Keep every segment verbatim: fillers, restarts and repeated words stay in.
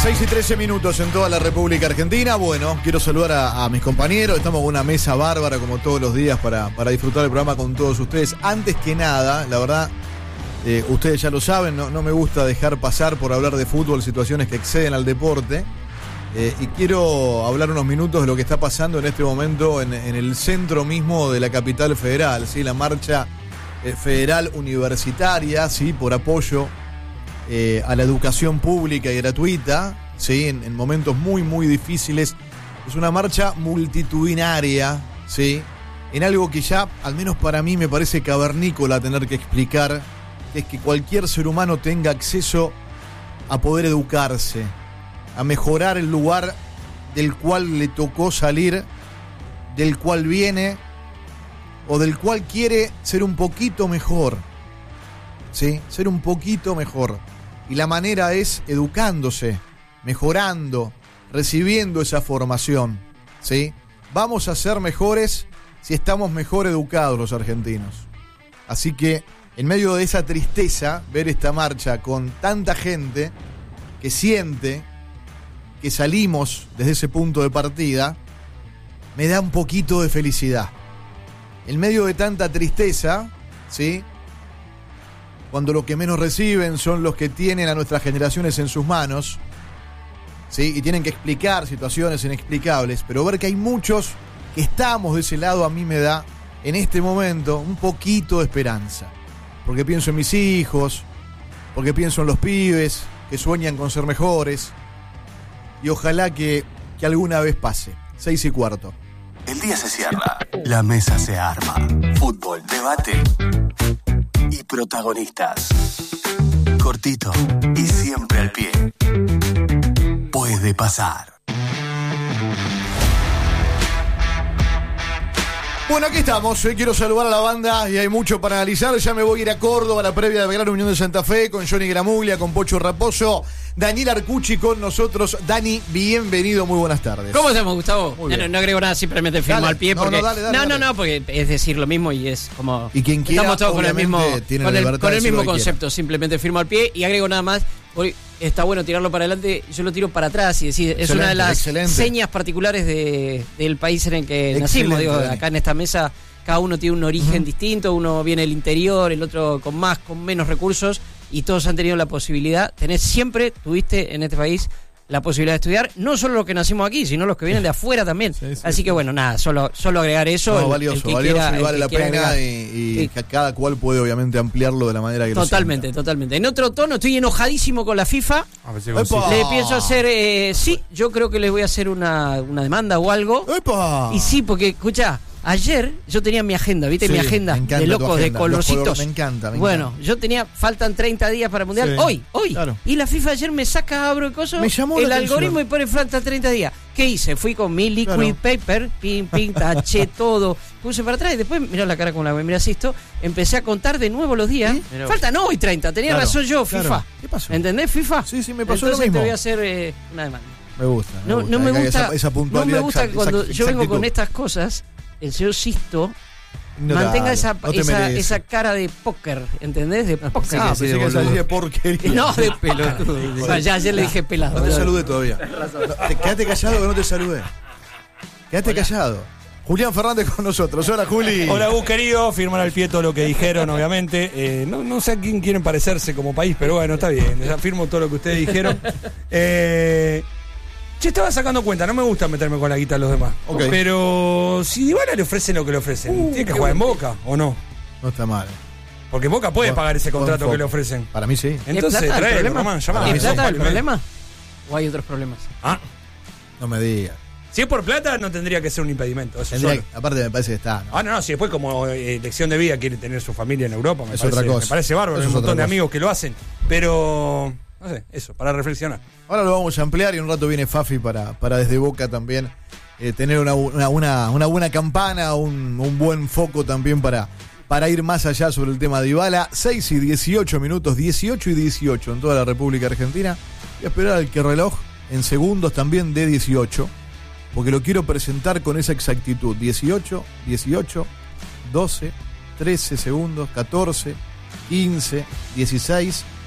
seis y trece minutos en toda la República Argentina. Bueno, quiero saludar a, a mis compañeros. Estamos con una mesa bárbara como todos los días para, para disfrutar el programa con todos ustedes. Antes que nada, la verdad, eh, ustedes ya lo saben, no, no me gusta dejar pasar por hablar de fútbol situaciones que exceden al deporte. Eh, y quiero hablar unos minutos de lo que está pasando en este momento en, en el centro mismo de la capital federal, ¿sí? La marcha eh, federal universitaria, ¿sí? Por apoyo Eh, a la educación pública y gratuita, ¿sí? En, en momentos muy, muy difíciles. Es una marcha multitudinaria, ¿sí? En algo que ya, al menos para mí, me parece cavernícola tener que explicar, que es que cualquier ser humano tenga acceso a poder educarse, a mejorar el lugar del cual le tocó salir, del cual viene, o del cual quiere ser un poquito mejor, ¿sí? Ser un poquito mejor. Y la manera es educándose, mejorando, recibiendo esa formación, ¿sí? Vamos a ser mejores si estamos mejor educados los argentinos. Así que, en medio de esa tristeza, ver esta marcha con tanta gente que siente que salimos desde ese punto de partida, me da un poquito de felicidad. En medio de tanta tristeza, ¿sí? Cuando lo que menos reciben son los que tienen a nuestras generaciones en sus manos, ¿sí? Y tienen que explicar situaciones inexplicables, pero ver que hay muchos que estamos de ese lado a mí me da, en este momento, un poquito de esperanza. Porque pienso en mis hijos, porque pienso en los pibes que sueñan con ser mejores, y ojalá que, que alguna vez pase. Seis y cuarto. El día se cierra, la mesa se arma. Fútbol, debate y protagonistas. Cortito y siempre al pie. Puede pasar. Bueno, aquí estamos. Hoy quiero saludar a la banda y hay mucho para analizar. Ya me voy a ir a Córdoba, a la previa de Belgrano Unión de Santa Fe, con Johnny Gramuglia, con Pocho Raposo, Daniel Arcucci con nosotros. Dani, bienvenido, muy buenas tardes. ¿Cómo estamos, Gustavo? No, no, no agrego nada, simplemente firmo dale, al pie. Porque, no, no, dale, dale, no, dale. no, no, porque es decir lo mismo y es como... Y quien quiera, estamos todos con el mismo, tiene con la el, libertad con de el decir mismo lo que concepto, quiera. simplemente firmo al pie y agrego nada más. Hoy está bueno tirarlo para adelante, yo lo tiro para atrás y decir, Excelente, es una de las excelente. señas particulares de, del país en el que Excelente, nacimos. Digo, Dani. acá en esta mesa cada uno tiene un origen uh-huh. distinto, uno viene del interior, el otro con más, con menos recursos, y todos han tenido la posibilidad, tenés siempre, tuviste en este país la posibilidad de estudiar, no solo los que nacimos aquí, sino los que vienen de afuera también. Sí, sí, Así sí. que bueno, nada, solo, solo agregar eso. No, el, valioso, el que valioso quiera, y vale la pena agregar. y, y sí. cada cual puede obviamente ampliarlo de la manera que Totalmente, lo sienta. totalmente. En otro tono, estoy enojadísimo con la FIFA. Le pienso hacer, eh, sí, yo creo que les voy a hacer una, una demanda o algo. ¡Epa! Y sí, porque, escuchá, ayer yo tenía mi agenda, ¿viste? Sí, mi agenda de locos, de colorcitos. Color, me encanta, me bueno, encanta. yo tenía, faltan treinta días para el Mundial. Sí, hoy, hoy. Claro. Y la FIFA ayer me saca, abro el coso, me llamó el la algoritmo atención. y pone faltan treinta días. ¿Qué hice? Fui con mi liquid Claro. paper, pim, pim, taché todo, puse para atrás y después mirá la cara con la que mirás esto, empecé a contar de nuevo los días. ¿Sí? Faltan hoy treinta, tenía claro, razón yo, FIFA. Claro. ¿Qué pasó? ¿Entendés, FIFA? Sí, sí, me pasó Entonces lo mismo. te voy a hacer eh, una demanda. Me gusta. Me No, gusta. no me gusta, esa, esa no me gusta exact, cuando exact, yo vengo con exactitud. estas cosas, el señor Sisto Ignoralo, mantenga esa, no te esa, merece. esa cara de póker, ¿entendés? De póker. Ah, pensé que salí de porquería. No, de pelotudo. Bueno, ya ayer le dije pelado. No te saludé todavía. No, te, quédate callado que no te saludé. Quédate Hola. callado. Julián Fernández con nosotros. Hola, Juli. Hola, Gus, querido. Firmar al pie todo lo que dijeron, obviamente. Eh, no, no sé a quién quieren parecerse como país, pero bueno, está bien. Firmo todo lo que ustedes dijeron. Eh, che, estaba sacando cuenta. No me gusta meterme con la guita de los demás. Okay. Pero si Dybala le ofrecen lo que le ofrecen, uh, ¿tiene que jugar en Boca o no? No está mal. Porque Boca puede Buen, pagar ese contrato que le ofrecen. Para mí sí. Entonces, trae, Román, llamá. ¿Es plata el problema? ¿O hay otros problemas? Ah. No me digas. Si es por plata, no tendría que ser un impedimento. Eso que, aparte, me parece que está. ¿no? Ah, no, no. Si después, como eh, elección de vida, quiere tener su familia en Europa, me, es parece, otra cosa. me parece bárbaro. Hay un montón de cosa. amigos que lo hacen. Pero, no sé, eso, para reflexionar. Ahora lo vamos a ampliar y un rato viene Fafi para, para desde Boca también eh, tener una, una, una, una buena campana, un, un buen foco también para, para ir más allá sobre el tema de Dybala. seis y dieciocho minutos, dieciocho y dieciocho en toda la República Argentina. Voy a esperar al que el reloj en segundos también de dieciocho, porque lo quiero presentar con esa exactitud. dieciocho, dieciocho, doce, trece segundos, catorce, quince, dieciséis,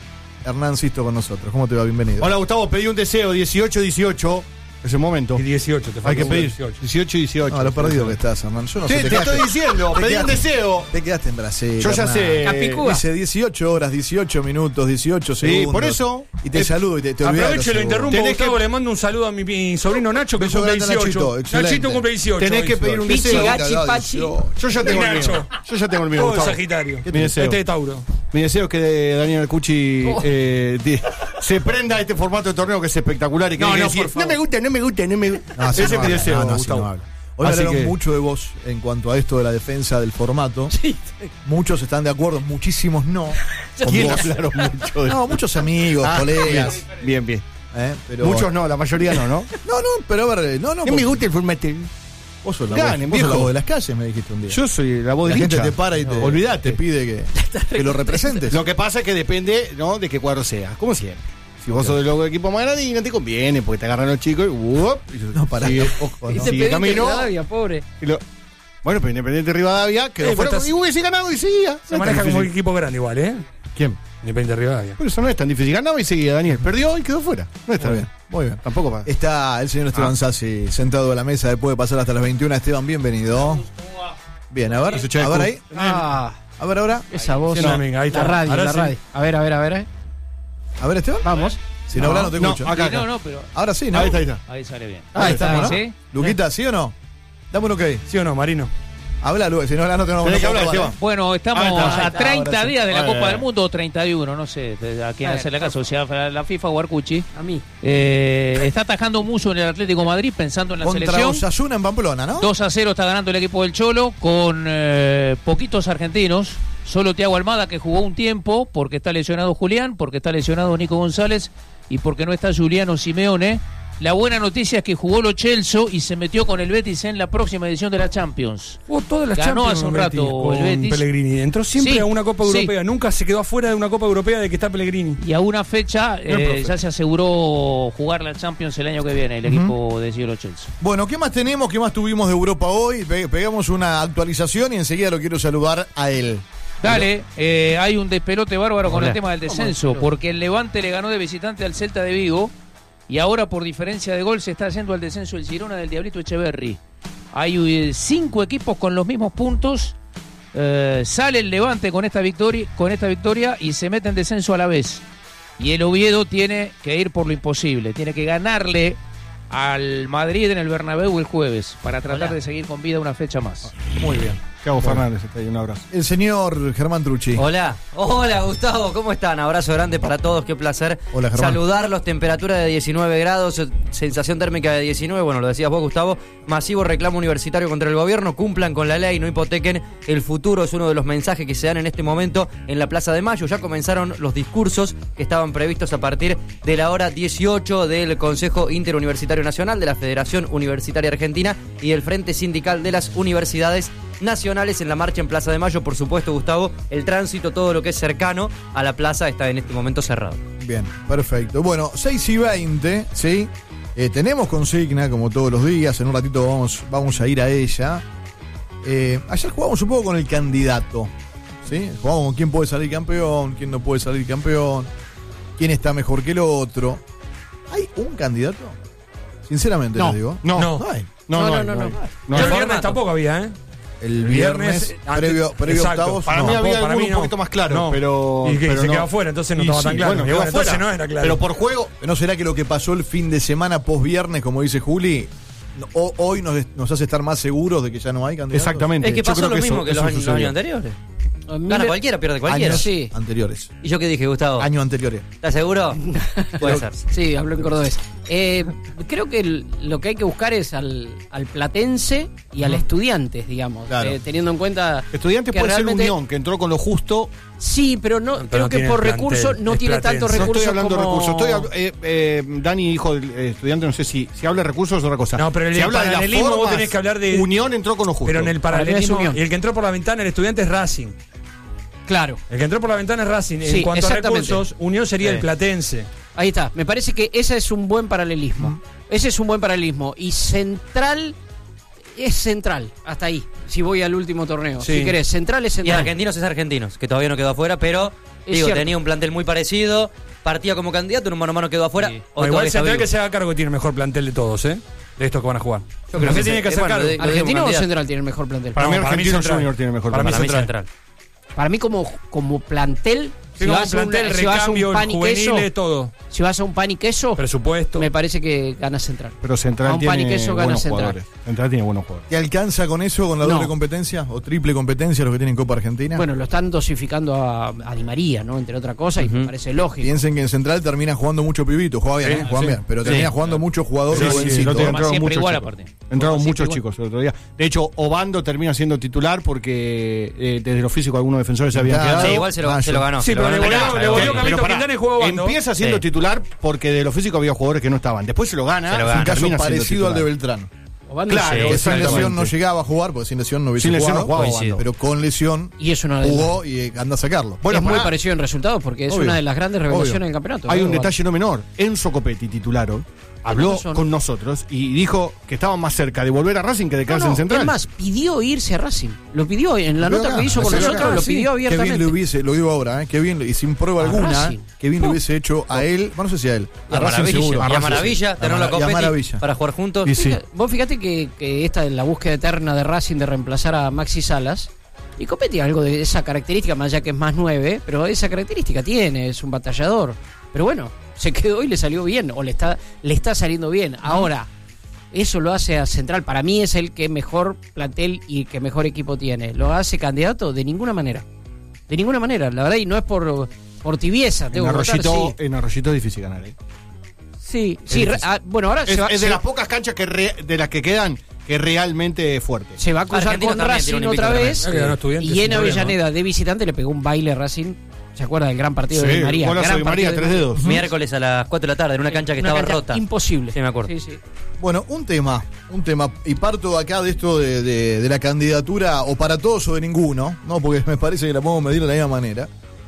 Hernán Sisto con nosotros. ¿Cómo te va? Bienvenido. Hola Gustavo, pedí un deseo, dieciocho dieciocho. Es el momento. Y dieciocho, te falta Hay que uno, pedir dieciocho. dieciocho y dieciocho. No, lo perdido que estás, Hernán. Yo no Te, sé. te estoy diciendo, te pedí un quedaste- deseo. Te quedaste en Brasil. Yo ya Hernán. sé. Capicúa. Dice dieciocho horas, dieciocho minutos, dieciocho Sí, segundos. por eso. Y te Eh, saludo y te, te olvidás de Aprovecho y los lo interrumpo, Tenés Gustavo, que- le mando un saludo a mi, mi sobrino Nacho, que Beso cumple grande a Nachito, dieciocho. excelente. Nachito cumple dieciocho. Tenés que pedir un Pichi, deseo. gachi, segundos. pachi. Yo ya tengo el mío. Nacho. Yo ya tengo el mío, Todo de Gustavo. Sagitario. Mi deseo. Este de Tauro. Mi deseo es que Daniel Cucci eh, di- se prenda a este formato de torneo que es espectacular y que No, diga no, así, por favor. no me gusta, no me gusta, no me gusta. No, así Ese no es mi habla, deseo, no, no, así Gustavo. no habla. Hoy Así hablaron que- mucho de vos en cuanto a esto de la defensa del formato. Muchos están de acuerdo, muchísimos no. Con ¿Quién vos. hablaron mucho de No, muchos amigos, Ah, colegas. Bien, bien. ¿eh? Pero, Muchos no, la mayoría no, ¿no? No, no, pero a ver, no, no. No me porque gusta el formato. Vos sos la, Ganen, voz, vos sos la viejo. voz de las calles, me dijiste un día. Yo soy la voz la de gente hincha. te para y te, Olvídate. te pide que, que lo representes. Lo que pasa es que depende, ¿no?, de qué cuadro sea, como siempre. Si vos sos del equipo más grande, no te conviene, porque te agarran los chicos y, ¡uop! y No, pará. sigue, ojo, Y no, te sigue pediste camino. Rivadavia, pobre. y lo- bueno, pero Independiente Rivadavia quedó Eh, fuera, pero estás- y hubiese ganado y seguía. Se No es maneja tan como un difícil. equipo grande igual, ¿eh? ¿Quién? Independiente Rivadavia. Pero eso no es tan difícil. Ganaba y seguía Daniel. Perdió y quedó fuera. No está Muy bien. bien, muy bien. Tampoco para. Está el señor Esteban Ah. Sassi sentado a la mesa después de pasar hasta las veintiuna. Esteban, bienvenido. Bien, a ver, Ese checo. a ver ahí. Ah, A ver ahora. esa voz. Sí, no, venga, ahí la está. radio, Ahora la sí. radio. A ver, a ver, a ver. eh. A ver, Esteban. Vamos. Si no, hablas no te no, escucho. acá, acá. No, no, pero Ahora sí, ¿no? Ahí está, ahí está. ahí sale bien. Ahí estamos, ¿no? ¿Sí? Luquita, ¿sí o no? Dame un ok. ¿Sí o no, Marino? Habla, Lu, si no hablas no tenemos Tenés que no hablar, podemos Esteban. Bueno, estamos Ahí está, ahí a está, treinta ahora sí. días de la Ahí, Copa ahí. del Mundo, o treinta y uno, no sé a quién A ver, hacerle caso. O sea, la FIFA o Arcucci. A mí. Eh, está atajando mucho en el Atlético de Madrid pensando en la Contra selección. Osasuna en Pamplona, ¿no? dos a cero está ganando el equipo del Cholo con eh, poquitos argentinos. Solo Thiago Almada, que jugó un tiempo porque está lesionado Julián, porque está lesionado Nico González y porque no está Juliano Simeone. La buena noticia es que jugó Lo Celso y se metió con el Betis en la próxima edición de la Champions. Jugó todas las Ganó Champions hace un Betis rato con el Betis. Pellegrini. Entró siempre Sí, a una Copa sí. Europea. Nunca se quedó afuera de una Copa Europea de que está Pellegrini. Y a una fecha eh, profe. ya se aseguró jugar la Champions el año que viene, el equipo de Cielo Chelsea. Bueno, ¿qué más tenemos? ¿Qué más tuvimos de Europa hoy? Pe- pegamos una actualización y enseguida lo quiero saludar a él. Dale, eh, hay un despelote bárbaro con Hola. el tema del descenso, porque el Levante le ganó de visitante al Celta de Vigo y ahora por diferencia de gol se está haciendo al descenso el Girona del Diablito Echeverri. Hay eh, cinco equipos con los mismos puntos. Eh, sale el Levante con esta victoria, con esta victoria y se mete en descenso a la vez. Y el Oviedo tiene que ir por lo imposible, tiene que ganarle al Madrid en el Bernabéu el jueves para tratar de seguir con vida una fecha más. Muy bien. Cabo Fernández está ahí, un abrazo. El señor Germán Trucci. Hola, hola Gustavo, ¿cómo están? Abrazo grande para todos, qué placer Hola, Germán. saludarlos. Temperatura de diecinueve grados, sensación térmica de diecinueve, bueno, lo decías vos, Gustavo. Masivo reclamo universitario contra el gobierno, cumplan con la ley, no hipotequen el futuro, es uno de los mensajes que se dan en este momento en la Plaza de Mayo. Ya comenzaron los discursos que estaban previstos a partir de la hora dieciocho del Consejo Interuniversitario Nacional, de la Federación Universitaria Argentina y del Frente Sindical de las Universidades Nacionales en la marcha en Plaza de Mayo. Por supuesto, Gustavo, el tránsito, todo lo que es cercano a la plaza está en este momento cerrado. Bien, perfecto. Bueno, seis y veinte, ¿sí? Eh, tenemos consigna, como todos los días. En un ratito vamos, vamos a ir a ella. Eh, ayer jugamos un poco con el candidato, ¿sí? Jugamos con quién puede salir campeón, quién no puede salir campeón, quién está mejor que el otro. ¿Hay un candidato? Sinceramente No, les digo. no. No hay. No, No, no, no, no. no, hay. no. No, Yo hay. el viernes tampoco había, ¿eh? El viernes, Viernes, antes- previo, previo exacto. octavos. Para no. mí había para alguno mí un no. poquito más claro, No. pero. Y que pero se no. quedó afuera, entonces no Y estaba sí, tan claro. bueno, Y quedó bueno, entonces afuera. no era claro. Pero por juego. ¿No será que lo que pasó el fin de semana post viernes, como dice Juli, no- o- hoy nos, nos hace estar más seguros de que ya no hay candidatos? Exactamente. Es que Yo pasó creo lo que mismo eso- que eso los años, los sucedió. años anteriores. A mí Gana me- cualquiera, pierde cualquiera. Años Sí. anteriores. ¿Y yo qué dije, Gustavo? Años anteriores. ¿Estás seguro? Puede ser. Sí, habló en cordobés. Eh, creo que el- lo que hay que buscar es al, al platense y al estudiante, digamos. Claro. Eh, teniendo en cuenta. Estudiante que puede realmente- ser Unión, que entró con lo justo. Sí, pero no, Pero creo no que tiene por plantel, recursos no es tiene platense. tantos No recursos. estoy hablando como... de recursos. Estoy, hab- eh, eh, Dani, hijo del eh, estudiante, no sé si, si habla de recursos es otra cosa. No, pero en si el habla de las paralelismo vos formas, tenés que hablar de- Unión entró con lo justo. Pero en el Para mí es paralelismo, Unión. y el que entró por la ventana, el estudiante es Racing. Claro, El que entró por la ventana es Racing. Sí, En cuanto a exactamente. recursos, Unión sería Sí. el platense. ahí está. Me parece que ese es un buen paralelismo. Ese es un buen paralelismo. Y Central es Central, hasta ahí. Si voy al último torneo. Sí. Si querés, Central es Y Central. Argentinos es Argentinos, que todavía no quedó afuera, pero Es Digo, cierto. tenía un plantel muy parecido, partía como candidato, en un mano a mano quedó afuera. Sí. Hoy O igual todavía está Central vivo. que se haga cargo que tiene el mejor plantel de todos, ¿eh? De estos que van a jugar. Yo creo ¿Qué que tiene sí. que hacer Bueno, cargo? de- ¿Argentino o Mundial. Central tiene el mejor plantel? Para mí No, para mí Argentino Central. Junior tiene mejor Para mí plantel. Para mí Central. Central. Para mí como, como plantel, Sí, si como vas, a un, plantel, si vas a un recambio, pan y queso, juveniles, todo. si vas a un pan y queso, Presupuesto. me parece que gana Central. Pero A Central un pan y tiene queso gana buenos Central. jugadores. Central tiene buenos jugadores. ¿Te alcanza con eso, con la No. doble competencia o triple competencia, los que tienen Copa Argentina? Bueno, lo están dosificando a, a Di María, ¿no? Entre otras cosas, y me Ujú. parece lógico. Piensen que en Central termina jugando mucho pibito, juega bien, Sí, ¿eh? Juega sí. bien, pero Sí. termina jugando mucho jugador Sí, sí, jovencito. el otro día Como entraron siempre muchos igual, chicos. aparte. Entraron Como muchos siempre chicos el otro día. De hecho, Obando termina siendo titular porque eh, desde lo físico algunos defensores se habían Claro. quedado. Sí, igual se lo, Ah, se yo- lo ganó. Sí, se lo pero le ganó en la volvió- cancha, le eh, volvió bueno. Camilo Pero pará, Quintana y jugó Obando. empieza siendo Sí. titular porque de lo físico había jugadores que no estaban. Después se lo gana. Se lo y gana. Un caso termina siendo parecido al de titular. Beltrán. Obando Claro, sí. Que sin exactamente. lesión no llegaba a jugar, porque sin lesión no hubiese Sin lesión no jugado, jugaba Coincido. pero con lesión Y es una de jugó y eh, anda a sacarlo. Bueno, es muy pará. parecido en resultados porque es Obvio. una de las grandes revelaciones Obvio. del campeonato. Hay ¿no? un detalle no menor. Enzo Copetti, titular hoy, habló razón. con nosotros y dijo que estaban más cerca de volver a Racing que de No, quedarse no, en Central. es más, pidió irse a Racing. Lo pidió en la Lo nota acá, que hizo con lo nosotros, acá, lo sí. pidió Qué bien abiertamente. le hubiese, lo digo ahora, ¿eh? Qué bien, y sin prueba A alguna, Racing. qué bien le Oh. hubiese hecho a él, bueno, no sé si a él, Y a Racing Maravilla, seguro. y a Racing Maravilla, sí. tenerlo A a Mara- y a Copetti Maravilla. para jugar juntos. Y sí. Fíjate- Vos fíjate que, que esta es la búsqueda eterna de Racing de reemplazar a Maxi Salas. Y Copetti algo de esa característica, más allá que es más nueve, pero esa característica tiene, es un batallador. Pero bueno, se quedó y le salió bien, o le está, le está saliendo bien. Ahora, eso lo hace a Central. Para mí es el que mejor plantel y que mejor equipo tiene. ¿Lo hace candidato? De ninguna manera. De ninguna manera, la verdad, y no es por, por tibieza. En Tengo que votar, Arroyito, sí. en Arroyito es difícil ganar. ¿eh? Sí, sí, re- ah, bueno, ahora Es, se va, es de se- las pocas canchas que re- de las que quedan que realmente es fuerte. se va a cruzar Argentino con también Racing tiene un otra invicto vez. tremendo. Ganó Estudiantes Y sin en problema. Avellaneda de visitante le pegó un baile Racing. ¿Se acuerda del gran partido de Sí, Di María? golazo Gran de María, partido tres Di dedos. Miércoles a las cuatro de la tarde en una cancha que Una estaba cancha rota. Imposible. Sí, me acuerdo. Sí, sí. Bueno, un tema, un tema, y parto acá de esto de, de- de la candidatura o para todos o de ninguno, ¿no? Porque me parece que la podemos medir de la misma manera.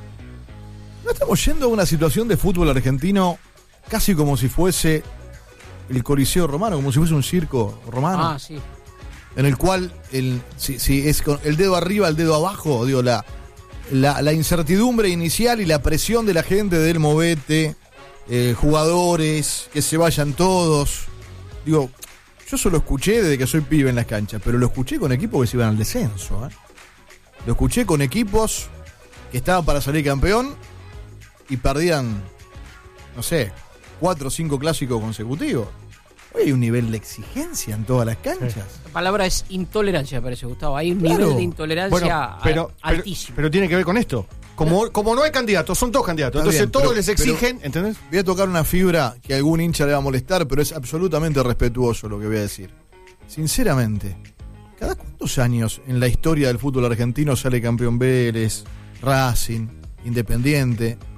¿No estamos yendo a una situación de fútbol argentino casi como si fuese el Coliseo romano, como si fuese un circo romano? Ah, sí. En el cual el, si, si es con el dedo arriba, el dedo abajo, digo, la, la, la incertidumbre inicial y la presión de la gente del movete, eh, jugadores, que se vayan todos. Digo, yo solo escuché desde que soy pibe en las canchas, pero lo escuché con equipos que se iban al descenso. ¿eh? Lo escuché con equipos que estaban para salir campeón y perdían, no sé, cuatro o cinco clásicos consecutivos. Hoy hay un nivel de exigencia en todas las canchas. La palabra es intolerancia, parece, Gustavo. Hay un Claro. nivel de intolerancia Bueno, a- pero, pero, altísimo. pero tiene que ver con esto. Como, como no hay candidatos, son todos candidatos. Está Entonces bien, todos pero- les exigen, ¿entendés? Voy a tocar una fibra que a algún hincha le va a molestar, pero es absolutamente respetuoso lo que voy a decir. Sinceramente, ¿cada cuántos años en la historia del fútbol argentino sale campeón Vélez, Racing, Independiente?